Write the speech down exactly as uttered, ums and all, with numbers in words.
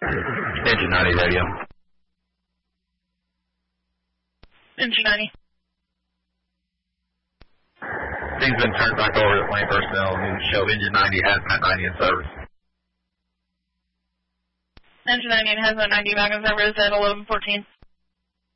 Engine ninety radio. Engine ninety. Things been turned back over to plane personnel and show Engine ninety, Hazmat ninety in service. Engine ninety and Hazmat ninety back in service at eleven fourteen.